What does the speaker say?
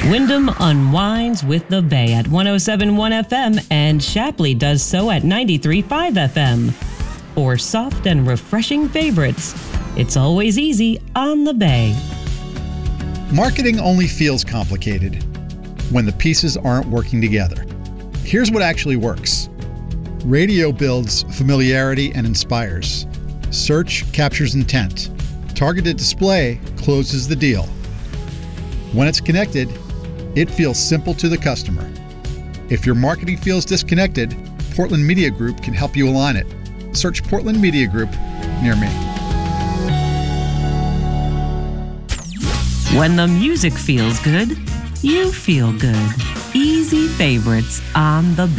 Wyndham unwinds with the Bay at 107.1 FM, and Shapley does so at 93.5 FM. For soft and refreshing favorites, it's always easy on the Bay. Marketing only feels complicated when the pieces aren't working together. Here's what actually works. Radio builds familiarity and inspires. Search captures intent. Targeted display closes the deal. When it's connected, it feels simple to the customer. If your marketing feels disconnected, Portland Media Group can help you align it. Search Portland Media Group near me. When the music feels good, you feel good. Easy favorites on the Bay.